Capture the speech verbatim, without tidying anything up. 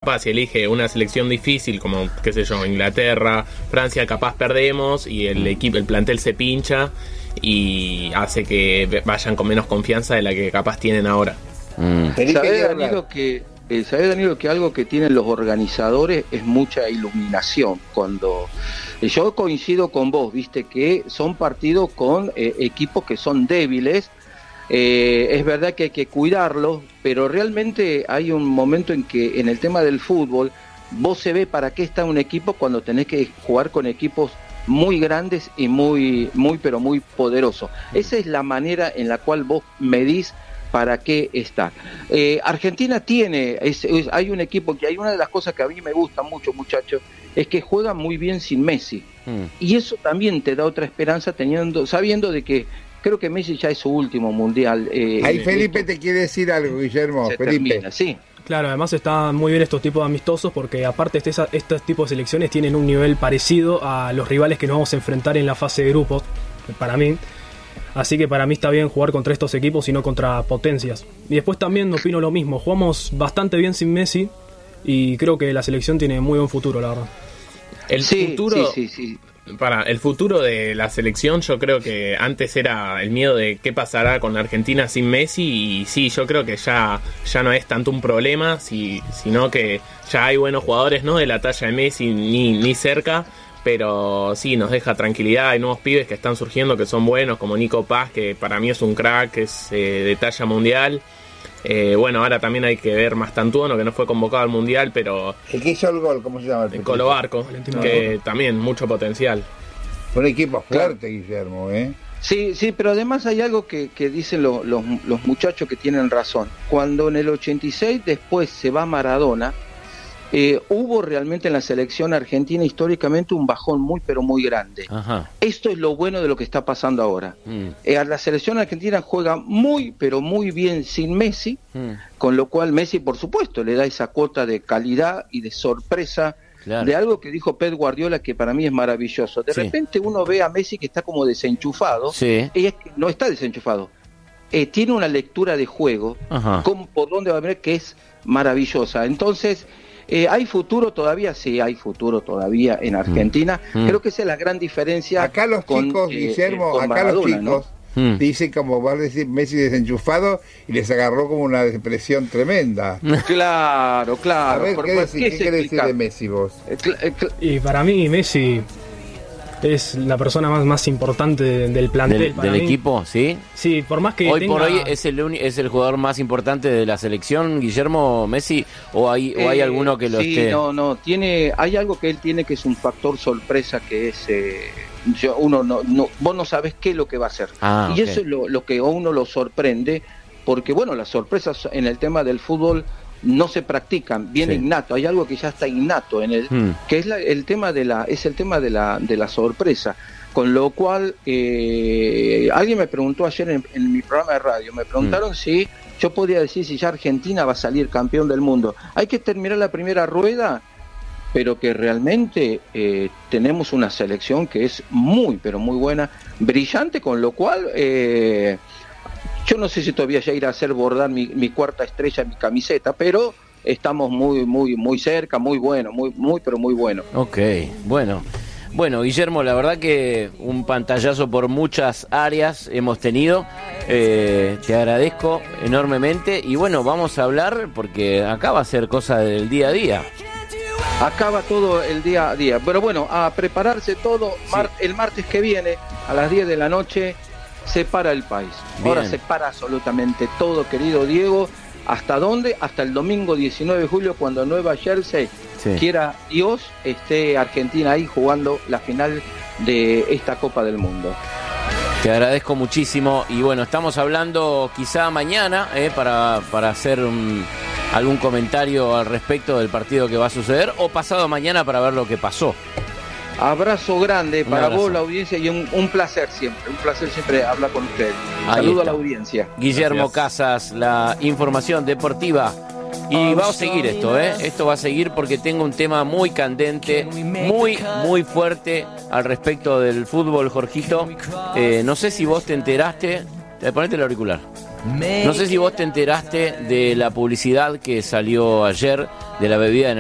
capaz si elige una selección difícil como, qué sé yo, Inglaterra, Francia, capaz perdemos y el equipo, el plantel se pincha y hace que vayan con menos confianza de la que capaz tienen ahora. Mm. ¿Sabés, Danilo, que, eh, ¿sabés, Danilo, que algo que tienen los organizadores es mucha iluminación? Cuando eh, yo coincido con vos, viste, que son partidos con eh, equipos que son débiles. Eh, es verdad que hay que cuidarlos, pero realmente hay un momento en que en el tema del fútbol vos se ve para qué está un equipo cuando tenés que jugar con equipos muy grandes y muy, muy pero muy poderosos. Esa es la manera en la cual vos medís para qué está. Eh, Argentina tiene, es, es, hay un equipo que hay una de las cosas que a mí me gusta mucho, muchachos, es que juega muy bien sin Messi. Mm. Y eso también te da otra esperanza teniendo, sabiendo de que creo que Messi ya es su último mundial. Eh, Ahí Felipe esto, te quiere decir algo, Guillermo. Se Felipe. Termina, sí. Claro, además están muy bien estos tipos de amistosos porque aparte este, estos tipos de selecciones tienen un nivel parecido a los rivales que nos vamos a enfrentar en la fase de grupos, para mí. Así que para mí está bien jugar contra estos equipos y no contra potencias. Y después también opino lo mismo, jugamos bastante bien sin Messi y creo que la selección tiene muy buen futuro, la verdad. El sí, futuro... Sí, sí, sí. Para el futuro de la selección, yo creo que antes era el miedo de qué pasará con Argentina sin Messi, y sí, yo creo que ya, ya no es tanto un problema, si, sino que ya hay buenos jugadores, no de la talla de Messi ni, ni cerca, pero sí, nos deja tranquilidad. Hay nuevos pibes que están surgiendo que son buenos, como Nico Paz, que para mí es un crack, es eh, de talla mundial. Eh, bueno, ahora también hay que ver Mastantuono, que no fue convocado al mundial, pero el que hizo el gol, ¿cómo se llama? El Colo Barco, que también mucho potencial. Un equipo fuerte, Guillermo, ¿eh? Sí, sí, pero además hay algo que, que dicen lo, los, los muchachos que tienen razón. Cuando en el ochenta y seis después se va Maradona, eh, hubo realmente en la selección argentina históricamente un bajón muy pero muy grande. Ajá. Esto es lo bueno de lo que está pasando ahora. Mm. Eh, la selección argentina juega muy pero muy bien sin Messi, mm. con lo cual Messi por supuesto le da esa cuota de calidad y de sorpresa. Claro. De algo que dijo Pep Guardiola que para mí es maravilloso. De sí. repente uno ve a Messi que está como desenchufado, sí. y es que no está desenchufado. Eh, tiene una lectura de juego, con, por dónde va a ver, que es maravillosa. Entonces, eh, ¿hay futuro todavía? Sí, hay futuro todavía en Argentina. Mm. Creo que esa es la gran diferencia. Acá los con, chicos, eh, Guillermo, acá Maradona, los chicos... ¿no? Hmm. Dicen, como vas a decir, Messi desenchufado y les agarró como una depresión tremenda. Claro, claro. A ver, ¿Por, ¿qué, por, decir, ¿qué, ¿qué quiere decir de Messi vos? Y para mí Messi es la persona más, más importante del plantel. ¿Del, para del mí. equipo? Sí. Sí, por más que hoy tenga... por hoy es el uni, es el jugador más importante de la selección, Guillermo Messi, o hay eh, o hay alguno que lo sí, esté. No, no, tiene, hay algo que él tiene que es un factor sorpresa, que es eh, yo, uno no, no, vos no sabés qué es lo que va a hacer. Ah, y okay. Eso es lo, lo que a uno lo sorprende, porque bueno, las sorpresas en el tema del fútbol no se practican, bien sí. innato, hay algo que ya está innato en él, hmm. que es la, el tema de la, es el tema de la, de la sorpresa. Con lo cual, eh, alguien me preguntó ayer en, en mi programa de radio, me preguntaron mm. si yo podía decir si ya Argentina va a salir campeón del mundo. Hay que terminar la primera rueda, pero que realmente eh, tenemos una selección que es muy, pero muy buena, brillante, con lo cual eh, yo no sé si todavía ya iré a hacer bordar mi, mi cuarta estrella en mi camiseta, pero estamos muy, muy, muy cerca, muy bueno, muy, muy, pero muy bueno. Ok, bueno. Bueno, Guillermo, la verdad que un pantallazo por muchas áreas hemos tenido. Eh, te agradezco enormemente. Y bueno, vamos a hablar, porque acá va a ser cosa del día a día. Acaba todo el día a día. Pero bueno, a prepararse todo. Mar- sí. El martes que viene, a las diez de la noche, se para el país. Bien. Ahora se para absolutamente todo, querido Diego. ¿Hasta dónde? Hasta el domingo diecinueve de julio, cuando Nueva Jersey, sí. quiera Dios, esté Argentina ahí jugando la final de esta Copa del Mundo. Te agradezco muchísimo. Y bueno, estamos hablando quizá mañana eh, para, para hacer un, algún comentario al respecto del partido que va a suceder, o pasado mañana para ver lo que pasó. Abrazo grande para abrazo. vos, la audiencia, y un, un placer siempre, un placer siempre hablar con ustedes. Saludo a la audiencia. Guillermo Gracias. Casas, la información deportiva. Y vamos a seguir esto, ¿eh? Esto va a seguir porque tengo un tema muy candente, muy, muy fuerte al respecto del fútbol, Jorgito. Eh, no sé si vos te enteraste, ponete el auricular. No sé si vos te enteraste de la publicidad que salió ayer de la bebida